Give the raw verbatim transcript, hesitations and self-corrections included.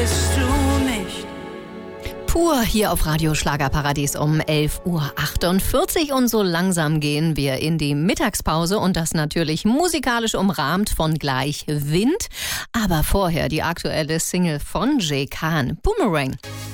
bist du nicht. Pur hier auf Radio Schlagerparadies um elf Uhr achtundvierzig und so langsam gehen wir in die Mittagspause und das natürlich musikalisch umrahmt von Gleich Wind. Aber vorher die aktuelle Single von Jay Khan, Boomerang.